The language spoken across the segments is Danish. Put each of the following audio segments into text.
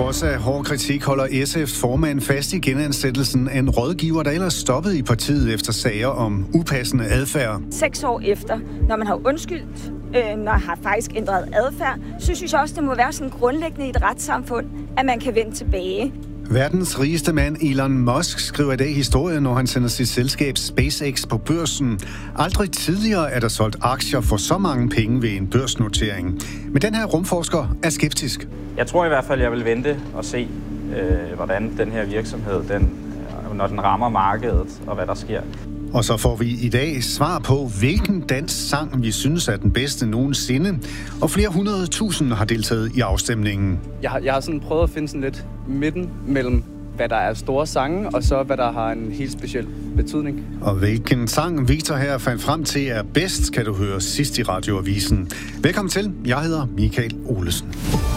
trods af hård kritik holder SF's formand fast i genansættelsen af en rådgiver, der ellers stoppede i partiet efter sager om upassende adfærd. 6 år efter, når man har undskyldt, når har faktisk ændret adfærd, så synes jeg også, det må være sådan grundlæggende i et retssamfund, at man kan vende tilbage. Verdens rigeste mand Elon Musk skriver i dag historie, når han sender sit selskab SpaceX på børsen. Aldrig tidligere er der solgt aktier for så mange penge ved en børsnotering. Men den her rumforsker er skeptisk. Jeg tror i hvert fald, jeg vil vente og se, hvordan den her virksomhed, når den rammer markedet, og hvad der sker. Og så får vi i dag svar på, hvilken dansk sang vi synes er den bedste nogensinde. Og flere 100.000 har deltaget i afstemningen. Jeg har sådan prøvet at finde sådan lidt midten mellem, hvad der er store sange, og så hvad der har en helt speciel betydning. Og hvilken sang Victor her fandt frem til er bedst, kan du høre sidst i Radioavisen. Velkommen til. Jeg hedder Michael Olesen.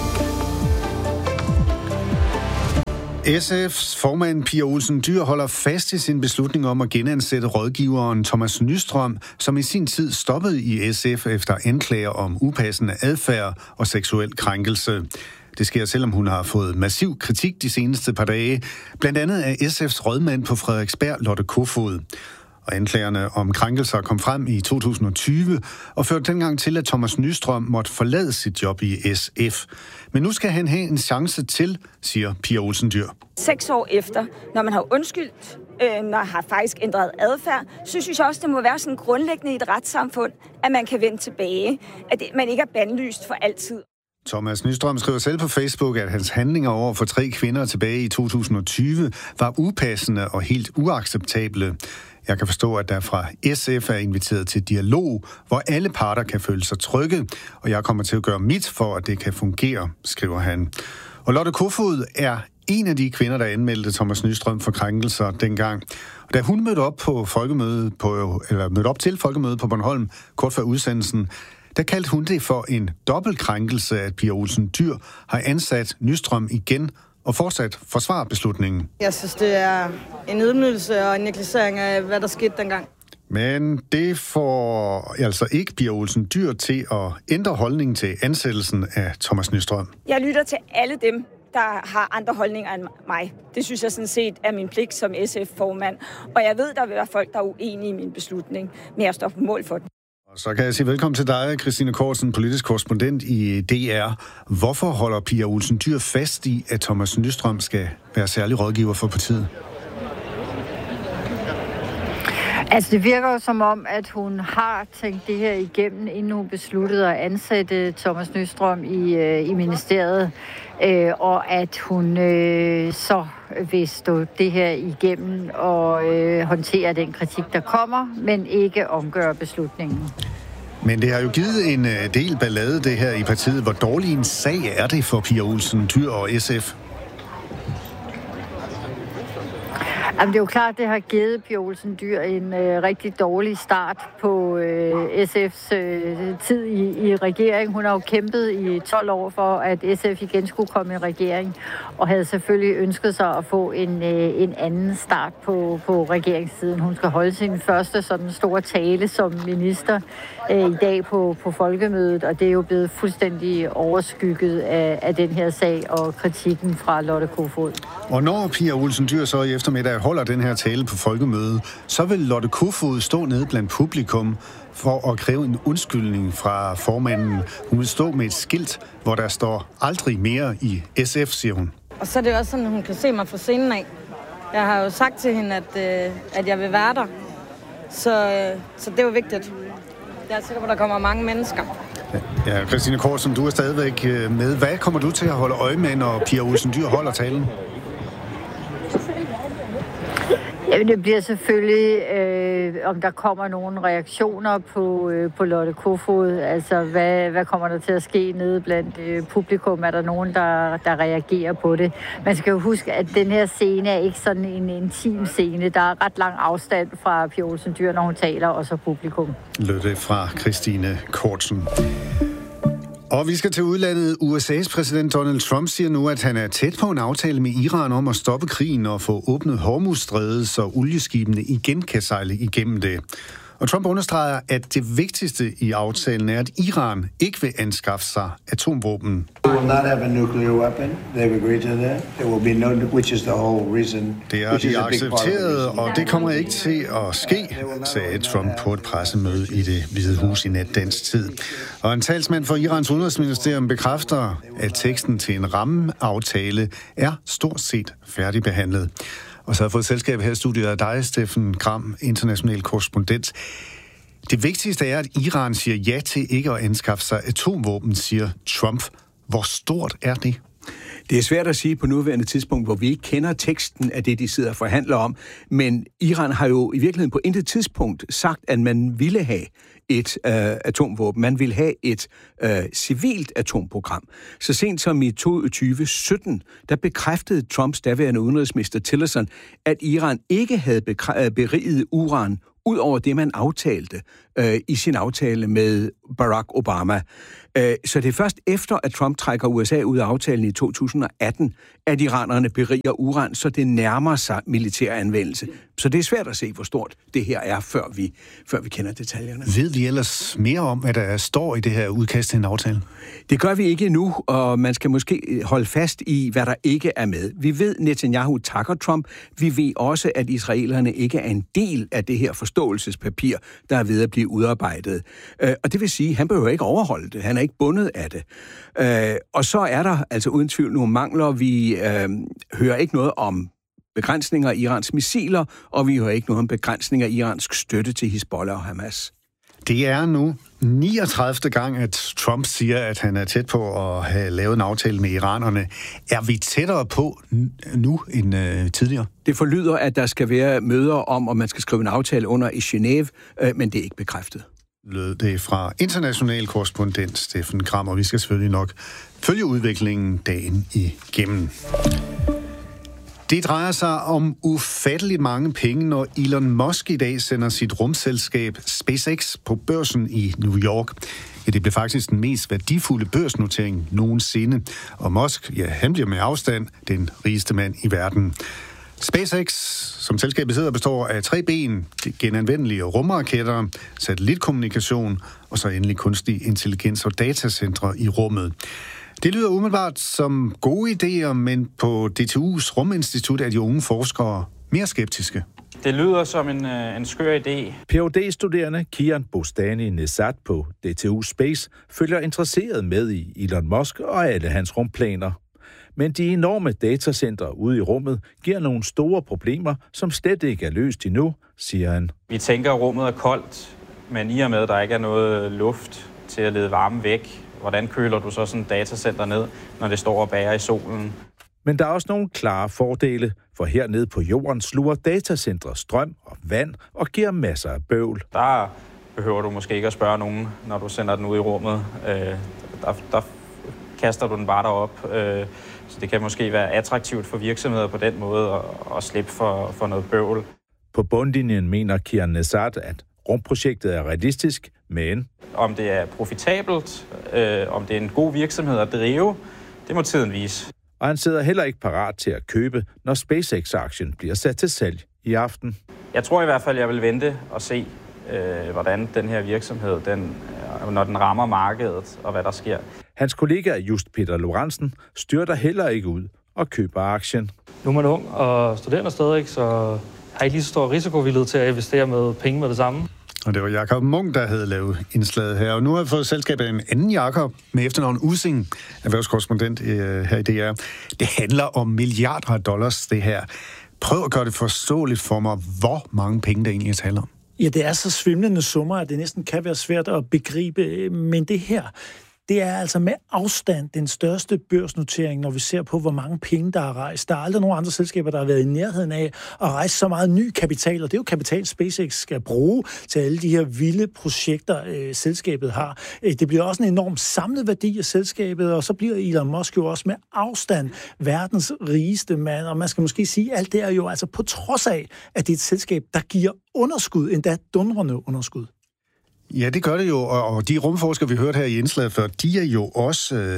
SF's formand Pia Olsen Dyhr holder fast i sin beslutning om at genansætte rådgiveren Thomas Nystrøm, som i sin tid stoppede i SF efter anklager om upassende adfærd og seksuel krænkelse. Det sker, selvom hun har fået massiv kritik de seneste par dage, blandt andet af SF's rådmand på Frederiksberg, Lotte Kofod. Og anklagerne om krænkelser kom frem i 2020 og førte dengang til, at Thomas Nystrøm måtte forlade sit job i SF. Men nu skal han have en chance til, siger Pia Olsen Dyhr. 6 år efter, når man har undskyldt, når har faktisk ændret adfærd, så synes jeg også, det må være sådan grundlæggende i et retssamfund, at man kan vende tilbage. At man ikke er bandlyst for altid. Thomas Nystrøm skriver selv på Facebook, at hans handlinger over for 3 kvinder tilbage i 2020 var upassende og helt uacceptable. Jeg kan forstå, at der fra SF er inviteret til dialog, hvor alle parter kan føle sig trygge, og jeg kommer til at gøre mit for, at det kan fungere, skriver han. Og Lotte Kofod er en af de kvinder, der anmeldte Thomas Nystrøm for krænkelser dengang. Og da hun mødte op til folkemødet på Bornholm, kort før udsendelsen, der kaldte hun det for en dobbeltkrænkelse, at Pia Olsen Dyhr har ansat Nystrøm igen og fortsat forsvarer beslutningen. Jeg synes, det er en ydmygelse og en negligering af, hvad der skete dengang. Men det får altså ikke Pia Olsen Dyhr til at ændre holdningen til ansættelsen af Thomas Nystrøm. Jeg lytter til alle dem, der har andre holdninger end mig. Det synes jeg sådan set er min pligt som SF-formand. Og jeg ved, der vil være folk, der er uenige i min beslutning, men jeg står på mål for den. Så kan jeg sige velkommen til dig, Christine Kortsen, politisk korrespondent i DR. Hvorfor holder Pia Olsen Dyhr fast i, at Thomas Nystrøm skal være særlig rådgiver for partiet? Altså, det virker jo som om, at hun har tænkt det her igennem, inden hun besluttede at ansætte Thomas Nystrøm i ministeriet, og at hun så vil stå det her igennem og håndtere den kritik, der kommer, men ikke omgøre beslutningen. Men det har jo givet en del ballade, det her i partiet. Hvor dårlig en sag er det for Pia Olsen Dyhr og SF? Jamen, det er jo klart, det har givet Pia Olsen Dyhr en rigtig dårlig start på SF's tid i regering. Hun har jo kæmpet i 12 år for, at SF igen skulle komme i regering, og havde selvfølgelig ønsket sig at få en anden start på regeringstiden. Hun skal holde sin første sådan store tale som minister i dag på folkemødet, og det er jo blevet fuldstændig overskygget af den her sag og kritikken fra Lotte Kofod. Og når Pia Olsen Dyhr så i eftermiddag holder den her tale på folkemødet, så vil Lotte Kofod stå nede blandt publikum for at kræve en undskyldning fra formanden. Hun vil stå med et skilt, hvor der står aldrig mere i SF, siger hun. Og så er det også sådan, at hun kan se mig fra scenen af. Jeg har jo sagt til hende, at jeg vil være der. Så det er jo vigtigt. Jeg er sikker på, at der kommer mange mennesker. Ja, Christine Kortsen, du er stadigvæk med. Hvad kommer du til at holde øje med, når Pia Olsen Dyhr holder talen? Jamen, det bliver selvfølgelig, om der kommer nogle reaktioner på Lotte Kofod. Altså, hvad kommer der til at ske nede blandt publikum? Er der nogen, der reagerer på det? Man skal jo huske, at den her scene er ikke sådan en intim scene. Der er ret lang afstand fra Pia Olsen Dyhr, når hun taler, og så publikum. Lød det fra Christine Kortsen. Og vi skal til udlandet. USA's præsident Donald Trump siger nu, at han er tæt på en aftale med Iran om at stoppe krigen og få åbnet Hormuzstrædet, så olieskibene igen kan sejle igennem det. Og Trump understreger, at det vigtigste i aftalen er, at Iran ikke vil anskaffe sig atomvåben. They will not have a nuclear weapon. They've agreed to that. There will be no, which is the whole reason. Det er de accepteret, og det kommer ikke til at ske, sagde Trump på et pressemøde i Det Hvide Hus i nat dansk tid. Og en talsmand for Irans udenrigsministerium bekræfter, at teksten til en rammeaftale er stort set færdigbehandlet. Og så har jeg fået selskab her i studiet af dig, Steffen Gram, international korrespondent. Det vigtigste er, at Iran siger ja til ikke at anskaffe sig atomvåben, siger Trump. Hvor stort er det? Det er svært at sige på nuværende tidspunkt, hvor vi ikke kender teksten af det, de sidder og forhandler om. Men Iran har jo i virkeligheden på intet tidspunkt sagt, at man ville have et atomvåben. Man ville have et civilt atomprogram. Så sent som i 2017, der bekræftede Trumps daværende udenrigsminister Tillerson, at Iran ikke havde beriget uran ud over det, man aftalte i sin aftale med Barack Obama. Så det er først efter, at Trump trækker USA ud af aftalen i 2018, at iranerne beriger uran, så det nærmer sig militær anvendelse. Så det er svært at se, hvor stort det her er, før vi kender detaljerne. Ved vi ellers mere om, hvad der står i det her udkast til en aftale? Det gør vi ikke endnu, og man skal måske holde fast i, hvad der ikke er med. Vi ved, Netanyahu takker Trump. Vi ved også, at israelerne ikke er en del af det her forståelsespapir, der er ved at blive udarbejdet. Og det vil sige, at han behøver ikke overholde det. Han er ikke bundet af det. Og så er der altså uden tvivl nogle mangler. Vi hører ikke noget om begrænsninger af Irans missiler, og vi hører ikke noget om begrænsninger af iransk støtte til Hizbollah og Hamas. Det er nu 39. gang, at Trump siger, at han er tæt på at have lavet en aftale med iranerne. Er vi tættere på nu end tidligere? Det forlyder, at der skal være møder om, og man skal skrive en aftale under i Genève, men det er ikke bekræftet. Lød det fra international korrespondent Steffen Gram, og vi skal selvfølgelig nok følge udviklingen dagen igennem. Det drejer sig om ufatteligt mange penge, når Elon Musk i dag sender sit rumselskab SpaceX på børsen i New York. Ja, det blev faktisk den mest værdifulde børsnotering nogensinde. Og Musk, ja, han bliver med afstand den rigeste mand i verden. SpaceX, som selskabet hedder, består af 3 ben, genanvendelige rumraketter, satellitkommunikation og så endelig kunstig intelligens og datacentre i rummet. Det lyder umiddelbart som gode idéer, men på DTU's Ruminstitut er de unge forskere mere skeptiske. Det lyder som en skør idé. Ph.D.-studerende Kian Bostani Nezat på DTU Space følger interesseret med i Elon Musk og alle hans rumplaner. Men de enorme datacentre ude i rummet giver nogle store problemer, som slet ikke er løst endnu, siger han. Vi tænker, at rummet er koldt, men i og med, at der ikke er noget luft til at lede varme væk, hvordan køler du så sådan et datacenter ned, når det står og bager i solen? Men der er også nogle klare fordele, for hernede på jorden sluger datacentre strøm og vand og giver masser af bøvl. Der behøver du måske ikke at spørge nogen, når du sender den ud i rummet. Der kaster du den bare derop. Så det kan måske være attraktivt for virksomheder på den måde at slippe for noget bøvl. På bundlinjen mener Kian Nezat, at rumprojektet er realistisk, men om det er profitabelt, om det er en god virksomhed at drive, det må tiden vise. Og han sidder heller ikke parat til at købe, når SpaceX-aktien bliver sat til salg i aften. Jeg tror i hvert fald, jeg vil vente og se, hvordan den her virksomhed, når den rammer markedet, og hvad der sker. Hans kollega Just Peter Lorentzen styrter heller ikke ud og køber aktien. Nu er man ung og studerende stadig, så har ikke lige så stor risikovillighed til at investere med penge med det samme. Og det var Jakob Munk, der havde lavet indslaget her. Og nu har jeg fået selskab af en anden Jakob med efternavn Ussing, erhvervskorrespondent her i DR. Det handler om milliarder af dollars, det her. Prøv at gøre det forståeligt for mig, hvor mange penge der egentlig er tale om. Ja, det er så svimlende summer, at det næsten kan være svært at begribe. Men det her, det er altså med afstand den største børsnotering, når vi ser på, hvor mange penge, der er rejst. Der er aldrig nogen andre selskaber, der har været i nærheden af at rejse så meget ny kapital, og det er jo kapital, SpaceX skal bruge til alle de her vilde projekter, selskabet har. Det bliver også en enorm samlet værdi af selskabet, og så bliver Elon Musk jo også med afstand verdens rigeste mand, og man skal måske sige, at alt det er jo altså på trods af, at det er et selskab, der giver underskud, endda dundrende underskud. Ja, det gør det jo, og de rumforskere, vi hørte her i indslaget før, de er jo også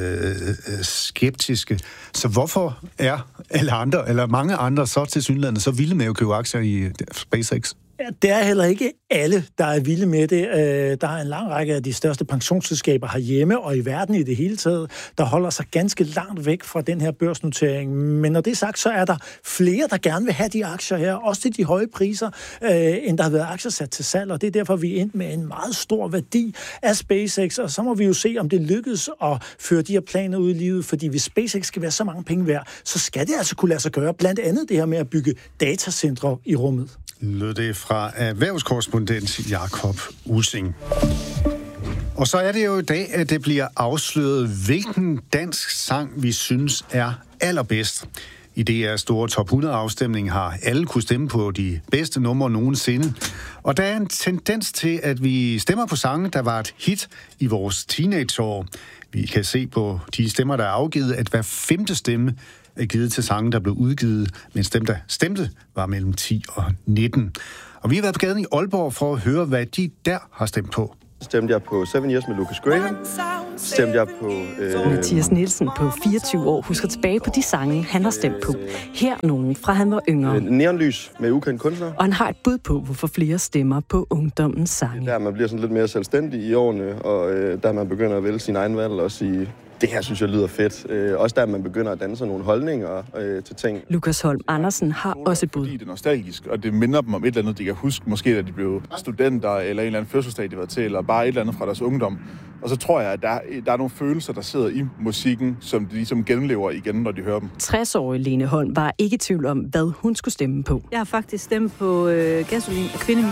skeptiske. Så hvorfor er alle andre, eller mange andre, så tilsyneladende så vilde med at købe aktier i SpaceX? Det er heller ikke alle, der er vilde med det. Der er en lang række af de største pensionsselskaber herhjemme og i verden i det hele taget, der holder sig ganske langt væk fra den her børsnotering. Men når det er sagt, så er der flere, der gerne vil have de aktier her, også til de høje priser, end der har været aktier sat til salg. Og det er derfor, vi er endt med en meget stor værdi af SpaceX. Og så må vi jo se, om det lykkes at føre de her planer ud i livet. Fordi hvis SpaceX skal være så mange penge værd, så skal det altså kunne lade sig gøre. Blandt andet det her med at bygge datacentre i rummet. Lød det fra erhvervskorrespondent Jakob Ussing. Og så er det jo i dag, at det bliver afsløret, hvilken dansk sang vi synes er allerbedst. I DR's store top 100-afstemning har alle kunne stemme på de bedste numre nogensinde. Og der er en tendens til, at vi stemmer på sange, der var et hit i vores teenageår. Vi kan se på de stemmer, der er afgivet, at hver 5. stemme er givet til sange, der blev udgivet, mens dem, der stemte, var mellem 10 og 19. Og vi har været på gaden i Aalborg for at høre, hvad de der har stemt på. Stemte jeg på 7 Years med Lucas Graham. Stemte jeg på... Mathias Nielsen på 24 år husker tilbage på de sange, han har stemt på. Her nogen fra han var yngre. Neonlys med Ukendt Kunstner. Og han har et bud på, hvorfor flere stemmer på ungdommens sange. Der man bliver sådan lidt mere selvstændig i årene, og der man begynder at vælge sin egen valg og sige... Det her synes jeg lyder fedt. Også der, man begynder at danse nogle holdninger til ting. Lukas Holm Andersen har også et bud. Det er nostalgisk, og det minder dem om et eller andet, de kan huske. Måske da de blev studenter, eller en eller anden fødselsdag, de var til, eller bare et eller andet fra deres ungdom. Og så tror jeg, at der er nogle følelser, der sidder i musikken, som de ligesom genlever igen, når de hører dem. 60-årige Lene Holm var ikke i tvivl om, hvad hun skulle stemme på. Jeg har faktisk stemt på Gasolin og Kvindemine.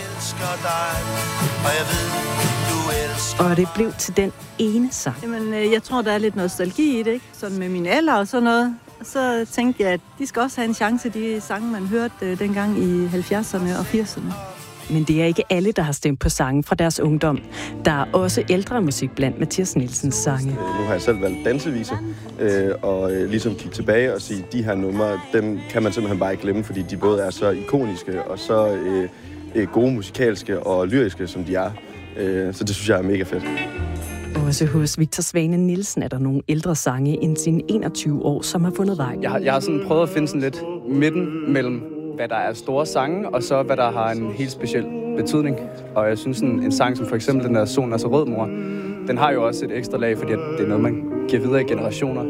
Og det blev til den ene sang. Jamen, jeg tror, der er lidt nostalgi i det, ikke? Sådan med min alder og sådan noget. Og så tænkte jeg, at de skal også have en chance, de sange, man hørte dengang i 70'erne og 80'erne. Men det er ikke alle, der har stemt på sange fra deres ungdom. Der er også ældre musik blandt Mathias Nielsens sange. Nu har jeg selv valgt dansevise, og ligesom kigge tilbage og sige, de her numre, dem kan man simpelthen bare ikke glemme, fordi de både er så ikoniske og så gode musikalske og lyriske, som de er. Så det synes jeg er mega fedt. Også hos Victor Svane Nielsen er der nogle ældre sange end sine 21 år, som har fundet vej. Jeg har sådan prøvet at finde sådan lidt midten mellem, hvad der er store sange, og så hvad der har en helt speciel betydning. Og jeg synes en sang som for eksempel den der Solen er så rød, mor, den har jo også et ekstra lag, fordi det er noget, man giver videre i generationer.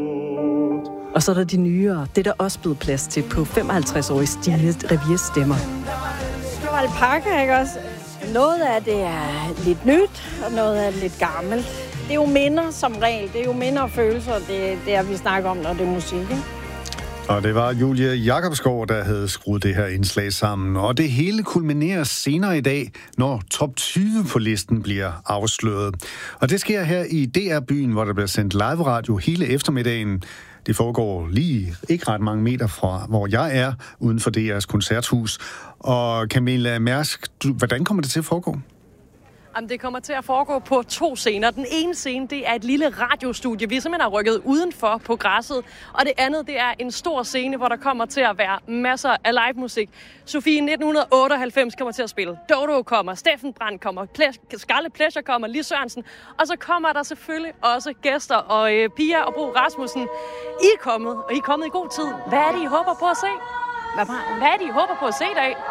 Og så er der de nyere. Det er der også blevet plads til på 55-årige Stine Reviers stemmer. Det var alpaka, ikke også? Noget af det er lidt nyt, og noget er lidt gammelt. Det er jo minder som regel. Det er jo minder og følelser, det er, vi snakker om, når det er musik, ikke? Og det var Julie Jacobsgaard, der havde skruet det her indslag sammen. Og det hele kulminerer senere i dag, når top 20 på listen bliver afsløret. Og det sker her i DR-byen, hvor der bliver sendt live radio hele eftermiddagen. Det foregår lige ikke ret mange meter fra, hvor jeg er, uden for DR's koncerthus. Og Camilla Mærsk, hvordan kommer det til at foregå? Jamen, det kommer til at foregå på 2 scener. Den ene scene, det er et lille radiostudie, vi simpelthen har rykket udenfor på græsset. Og det andet, det er en stor scene, hvor der kommer til at være masser af live-musik. Sofie 1998 kommer til at spille. Dodo kommer, Steffen Brandt kommer, Skarle Pleasure kommer, Lis Sørensen. Og så kommer der selvfølgelig også gæster. Og Pia og Bo Rasmussen, I er kommet, og I er kommet i god tid. Hvad er det, I håber på at se? Hvad er det, I håber på at se i dag?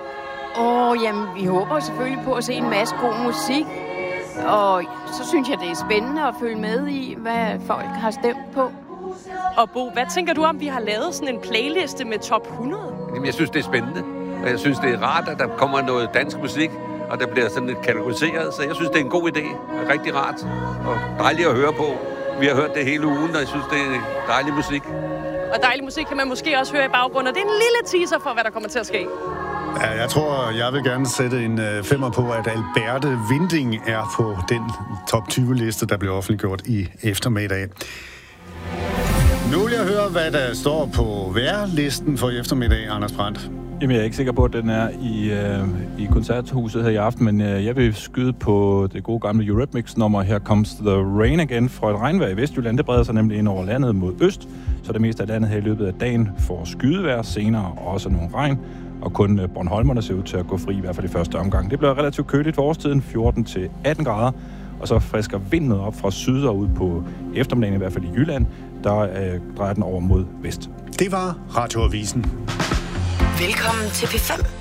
Jamen, vi håber selvfølgelig på at se en masse god musik. Og så synes jeg, det er spændende at følge med i, hvad folk har stemt på. Og Bo, hvad tænker du om, vi har lavet sådan en playliste med top 100? Jamen, jeg synes, det er spændende. Og jeg synes, det er rart, at der kommer noget dansk musik, og der bliver sådan lidt kategoriseret. Så jeg synes, det er en god idé. Rigtig rart. Og dejligt at høre på. Vi har hørt det hele ugen, og jeg synes, det er dejlig musik. Og dejlig musik kan man måske også høre i baggrunden. Det er en lille teaser for, hvad der kommer til at ske. Ja, jeg tror, jeg vil gerne sætte en 5'er på, at Alberte Winding er på den top 20-liste, der blev offentliggjort i eftermiddag. Nu vil jeg høre, hvad der står på værlisten for eftermiddag, Anders Brandt. Jamen, jeg er ikke sikker på, at den er i koncerthuset her i aften, men jeg vil skyde på det gode gamle Eurythmics-nummer Here Comes the Rain Again, for et regnvejr i Vestjylland. Det breder sig nemlig ind over landet mod øst, så det meste af landet her i løbet af dagen får skydevejr, senere også nogle regn, og kun Bornholmerne ser ud til at gå fri, i hvert fald i første omgang. Det bliver relativt køligt for årstiden, 14 til 18 grader, og så frisker vinden op fra syd og ud på eftermiddagen, i hvert fald i Jylland, der drejer den over mod vest. Det var Radioavisen. Velkommen til P5.